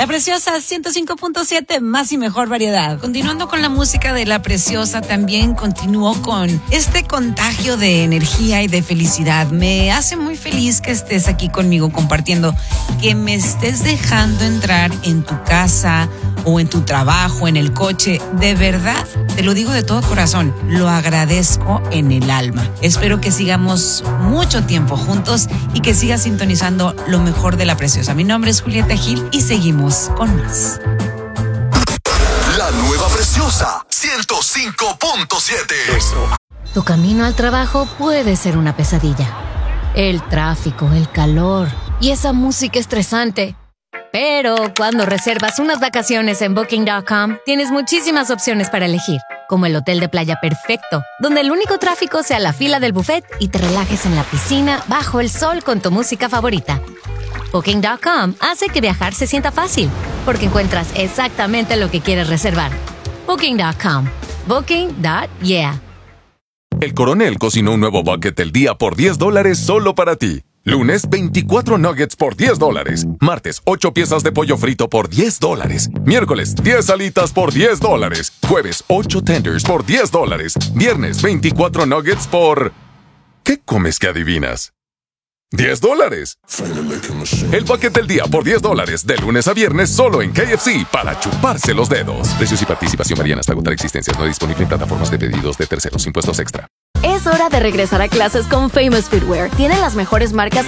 Preciosa 105.7, más y mejor variedad. Continuando con la música de La Preciosa, también continúo con este contagio de energía y de felicidad. Me hace muy feliz que estés aquí conmigo compartiendo, que me estés dejando entrar en tu casa o en tu trabajo, en el coche. De verdad, te lo digo de todo corazón, lo agradezco en el alma. Espero que sigamos mucho tiempo juntos y que sigas sintonizando lo mejor de La Preciosa. Mi nombre es Julieta Gil y seguimos con más. La nueva Preciosa 105.7. Tu camino al trabajo puede ser una pesadilla. El tráfico, el calor y esa música estresante. Pero cuando reservas unas vacaciones en Booking.com, tienes muchísimas opciones para elegir, como el hotel de playa perfecto, donde el único tráfico sea la fila del buffet y te relajes en la piscina bajo el sol con tu música favorita. Booking.com hace que viajar se sienta fácil, porque encuentras exactamente lo que quieres reservar. Booking.com. Booking.yeah. El Coronel cocinó un nuevo bucket del día por $10 solo para ti. Lunes, 24 nuggets por $10. Martes, 8 piezas de pollo frito por $10. Miércoles, 10 alitas por $10. Jueves, 8 tenders por $10. Viernes, 24 nuggets por... ¿Qué comes que adivinas? $10. El bucket del día por $10, de lunes a viernes solo en KFC, para chuparse los dedos. Precios y participación varían hasta agotar existencias. No disponible en plataformas de pedidos de terceros. Impuestos extra. Es hora de regresar a clases con Famous Footwear. Tienen las mejores marcas